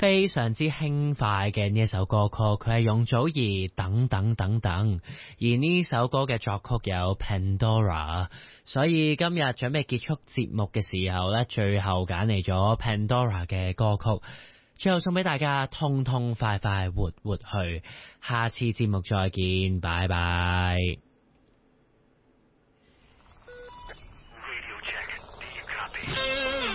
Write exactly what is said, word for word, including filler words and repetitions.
非常之輕快嘅呢一首歌曲，佢係容祖兒等等等等，而呢首歌嘅作曲有 Pandora， 所以今日準備結束節目嘅時候呢，最後揀嚟咗 Pandora 嘅歌曲，最後送俾大家痛痛快快活活去，下次節目再見，拜拜。